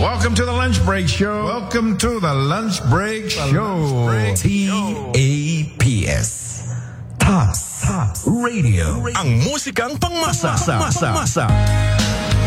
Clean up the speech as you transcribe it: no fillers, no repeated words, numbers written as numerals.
Welcome to the Lunch Break Show. Welcome to the Lunch Break Show. TAPS. TAS Radio. Ang musikang pangmasa.